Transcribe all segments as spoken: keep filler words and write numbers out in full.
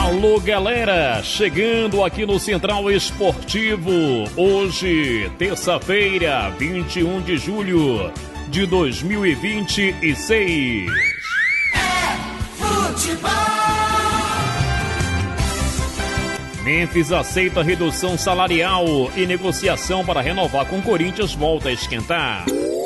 Alô, galera, chegando aqui no Central Esportivo, hoje, terça-feira, vinte e um de julho de dois mil e vinte e seis. É futebol! Memphis aceita redução salarial e negociação para renovar com o Corinthians volta a esquentar.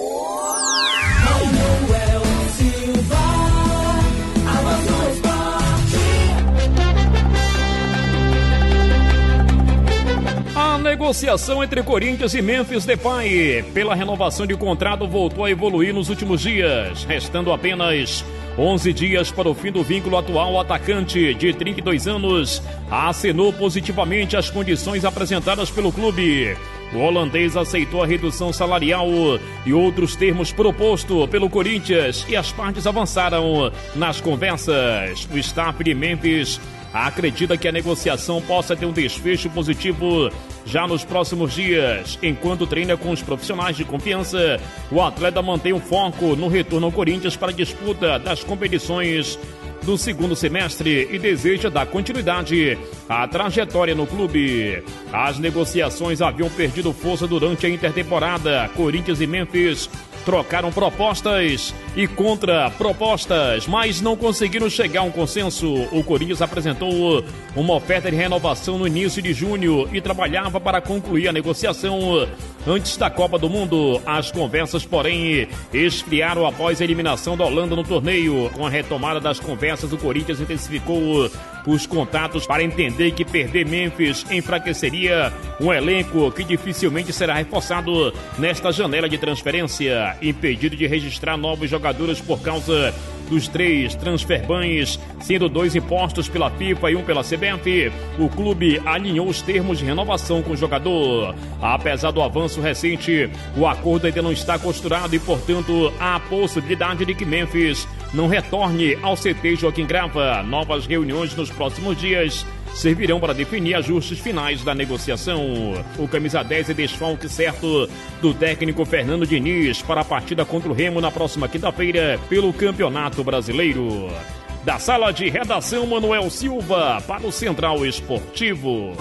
A negociação entre Corinthians e Memphis Depay pela renovação de contrato voltou a evoluir nos últimos dias, restando apenas onze dias para o fim do vínculo atual. O atacante de trinta e dois anos acenou positivamente as condições apresentadas pelo clube. O holandês aceitou a redução salarial e outros termos propostos pelo Corinthians e as partes avançaram nas conversas. O staff de Memphis acredita que a negociação possa ter um desfecho positivo já nos próximos dias. Enquanto treina com os profissionais de confiança, o atleta mantém o foco no retorno ao Corinthians para a disputa das competições do segundo semestre e deseja dar continuidade à trajetória no clube. As negociações haviam perdido força durante a intertemporada. Corinthians e Memphis trocaram propostas e contra-propostas, mas não conseguiram chegar a um consenso. O Corinthians apresentou uma oferta de renovação no início de junho e trabalhava para concluir a negociação antes da Copa do Mundo. As conversas, porém, esfriaram após a eliminação da Holanda no torneio. Com a retomada das conversas, o Corinthians intensificou os contatos para entender que perder Memphis enfraqueceria um elenco que dificilmente será reforçado nesta janela de transferência. Impedido de registrar novos jogadores por causa dos três transfer bans, sendo dois impostos pela FIFA e um pela C B F, o clube alinhou os termos de renovação com o jogador. Apesar do avanço recente, o acordo ainda não está costurado e, portanto, há a possibilidade de que Memphis não retorne ao C T Joaquim Grava. Novas reuniões nos próximos dias servirão para definir ajustes finais da negociação. O camisa dez é desfalque certo do técnico Fernando Diniz para a partida contra o Remo na próxima quinta-feira pelo Campeonato Brasileiro. Da sala de redação, Manuel Silva para o Central Esportivo.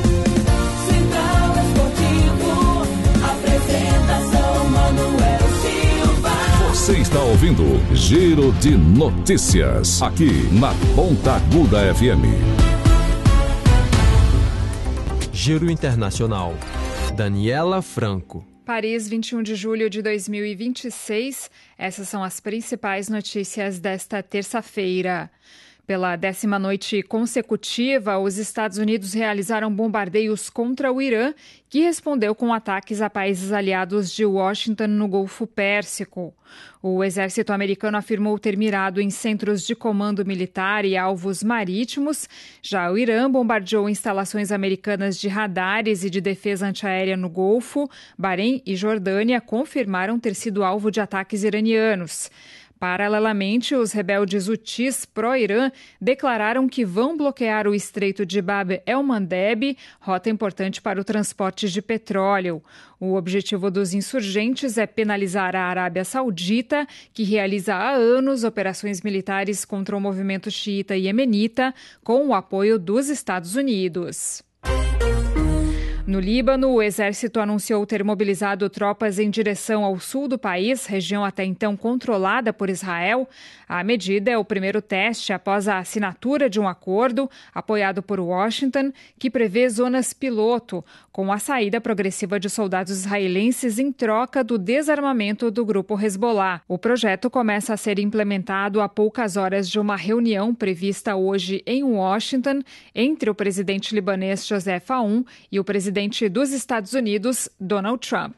Central Esportivo, apresentação Manuel Silva. Você está ouvindo Giro de Notícias, aqui na Ponta Aguda F M. Giro Internacional. Daniela Franco. Paris, vinte e um de julho de dois mil e vinte e seis. Essas são as principais notícias desta terça-feira. Pela décima noite consecutiva, os Estados Unidos realizaram bombardeios contra o Irã, que respondeu com ataques a países aliados de Washington no Golfo Pérsico. O exército americano afirmou ter mirado em centros de comando militar e alvos marítimos. Já o Irã bombardeou instalações americanas de radares e de defesa antiaérea no Golfo. Bahrein e Jordânia confirmaram ter sido alvo de ataques iranianos. Paralelamente, os rebeldes hutis pró-Irã declararam que vão bloquear o estreito de Bab el-Mandeb, rota importante para o transporte de petróleo. O objetivo dos insurgentes é penalizar a Arábia Saudita, que realiza há anos operações militares contra o movimento xiita e iemenita, com o apoio dos Estados Unidos. No Líbano, o exército anunciou ter mobilizado tropas em direção ao sul do país, região até então controlada por Israel. A medida é o primeiro teste após a assinatura de um acordo, apoiado por Washington, que prevê zonas piloto, com a saída progressiva de soldados israelenses em troca do desarmamento do grupo Hezbollah. O projeto começa a ser implementado a poucas horas de uma reunião prevista hoje em Washington entre o presidente libanês Joseph Aoun e o presidente dos Estados Unidos, Donald Trump.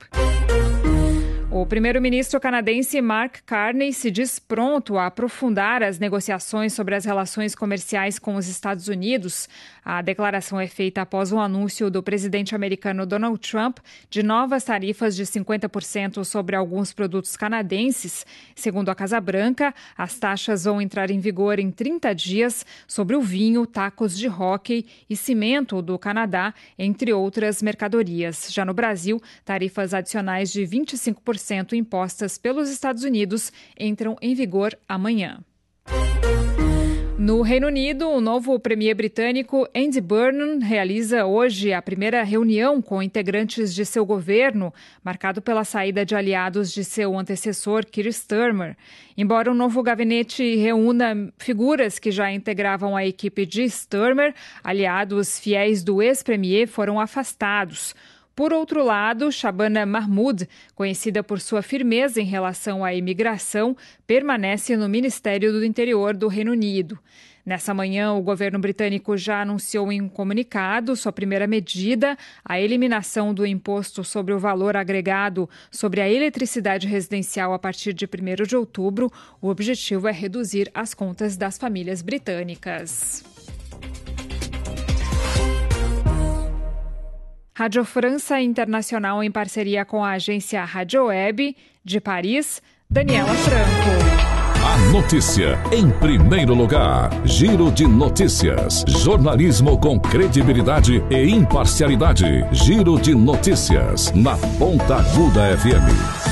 O primeiro-ministro canadense Mark Carney se diz pronto a aprofundar as negociações sobre as relações comerciais com os Estados Unidos. A declaração é feita após o anúncio do presidente americano Donald Trump de novas tarifas de cinquenta por cento sobre alguns produtos canadenses. Segundo a Casa Branca, as taxas vão entrar em vigor em trinta dias sobre o vinho, tacos de hóquei e cimento do Canadá, entre outras mercadorias. Já no Brasil, tarifas adicionais de vinte e cinco por cento impostas pelos Estados Unidos entram em vigor amanhã. No Reino Unido, o novo premier britânico Andy Burnham realiza hoje a primeira reunião com integrantes de seu governo, marcado pela saída de aliados de seu antecessor, Keir Starmer. Embora o novo gabinete reúna figuras que já integravam a equipe de Starmer, aliados fiéis do ex-premier foram afastados. Por outro lado, Shabana Mahmood, conhecida por sua firmeza em relação à imigração, permanece no Ministério do Interior do Reino Unido. Nessa manhã, o governo britânico já anunciou em um comunicado sua primeira medida, a eliminação do imposto sobre o valor agregado sobre a eletricidade residencial a partir de primeiro de outubro. O objetivo é reduzir as contas das famílias britânicas. Rádio França Internacional em parceria com a agência Rádio Web, de Paris, Daniela Franco. A notícia em primeiro lugar. Giro de notícias. Jornalismo com credibilidade e imparcialidade. Giro de notícias na Ponta Aguda F M.